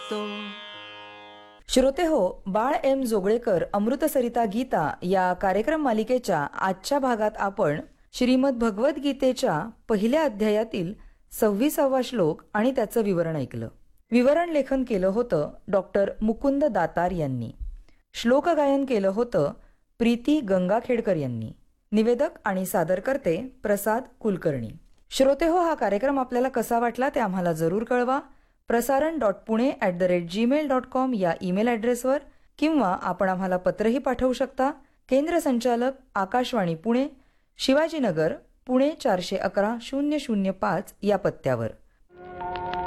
असतो. श्रोते हो, बाळ एम जोगळेकर अमृतसरिता गीता या कार्यक्रम मालिकेच्या आजच्या भागात आपण श्रीमद भगवद्गीतेच्या पहिल्या अध्यायातील 26वा श्लोक आणि त्याचं विवरण ऐकलं. विवरण लेखन केलं होतं डॉक्टर मुकुंद दातार यांनी. श्लोक गायन केलं होतं प्रीती गंगाखेडकर यांनी. निवेदक आणि सादरकर्ते प्रसाद कुलकर्णी. श्रोते हो, हा कार्यक्रम आपल्याला कसा वाटला ते आम्हाला जरूर कळवा. prasaran.pune@gmail.com या ईमेल ॲड्रेसवर, किंवा आपण आम्हाला पत्रही पाठवू शकता. केंद्र संचालक आकाशवाणी पुणे, शिवाजीनगर, पुणे 411-005 या पत्त्यावर.